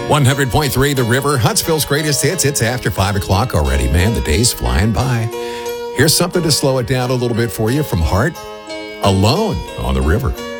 100.3 The River, Huntsville's greatest hits. It's after 5 o'clock already, man. The day's flying by. Here's something to slow it down a little bit for you from Heart, Alone on the River.